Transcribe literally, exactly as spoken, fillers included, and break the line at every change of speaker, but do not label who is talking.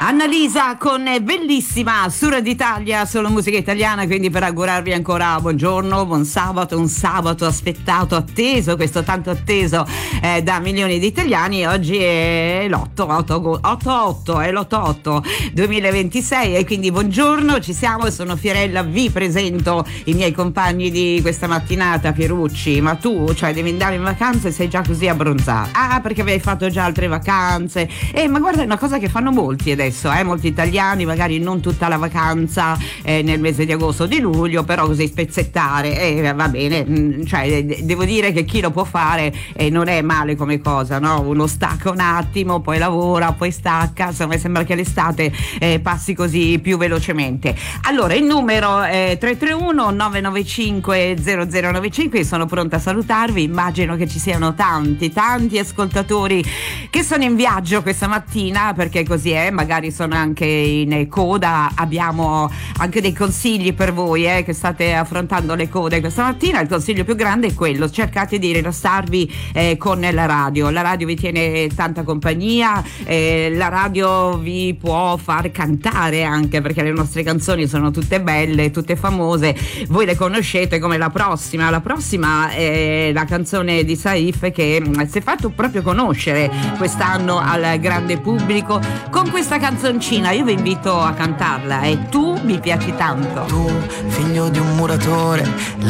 Annalisa con Bellissima su Radio Italia, solo musica italiana, quindi per augurarvi ancora buongiorno, buon sabato, un sabato aspettato, atteso, questo tanto atteso eh, da milioni di italiani. Oggi è l'otto otto, è l'otto otto duemilaventisei e quindi buongiorno, ci siamo, sono Fiorella, vi presento i miei compagni di questa mattinata. Pierucci, ma tu, cioè, devi andare in vacanza e sei già così abbronzato? Ah, perché avevi fatto già altre vacanze? Eh, ma guarda, è una cosa che fanno molti adesso. Eh, molti italiani, magari non tutta la vacanza eh, nel mese di agosto o di luglio, però così spezzettare, eh, va bene, mm, cioè de- devo dire che chi lo può fare eh, non è male come cosa, no? Uno stacca un attimo, poi lavora, poi stacca, insomma sembra che l'estate eh, passi così più velocemente. Allora il numero è tre tre uno nove nove cinque zero zero nove cinque, sono pronta a salutarvi, immagino che ci siano tanti tanti ascoltatori che sono in viaggio questa mattina, perché così è, magari sono anche in coda, abbiamo anche dei consigli per voi eh, che state affrontando le code questa mattina. Il consiglio più grande è quello: cercate di rilassarvi eh, con la radio, la radio vi tiene tanta compagnia, eh, la radio vi può far cantare anche, perché le nostre canzoni sono tutte belle, tutte famose, voi le conoscete, come la prossima la prossima è la canzone di Saif che si è fatto proprio conoscere quest'anno al grande pubblico con questa canzoncina. Io vi invito a cantarla e Tu mi piaci tanto.
Tu, figlio di un muratore,